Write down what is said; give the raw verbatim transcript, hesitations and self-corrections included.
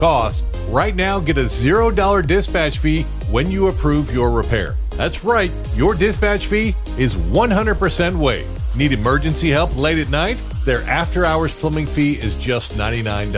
cost. Right now, get a zero dollar dispatch fee when you approve your repair. That's right, your dispatch fee is one hundred percent waived. Need emergency help late at night? Their after-hours plumbing fee is just ninety-nine dollars.